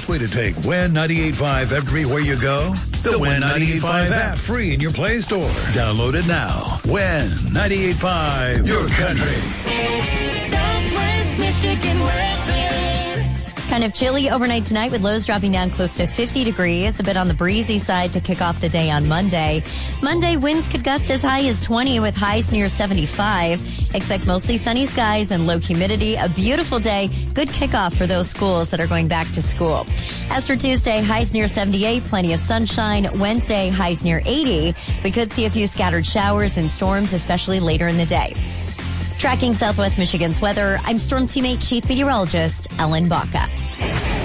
best way to take WIN 98.5 everywhere you go? The WIN 98.5 app, free in your Play Store. Download it now. WIN 98.5, your country. Southwest Michigan weather. Kind of chilly overnight tonight with lows dropping down close to 50 degrees, a bit on the breezy side to kick off the day on Monday. Monday, winds could gust as high as 20 with highs near 75. Expect mostly sunny skies and low humidity. A beautiful day. Good kickoff for those schools that are going back to school. As for Tuesday, highs near 78, plenty of sunshine. Wednesday, highs near 80. We could see a few scattered showers and storms, especially later in the day. Tracking Southwest Michigan's weather, I'm Storm Teammate Chief Meteorologist Ellen Baca.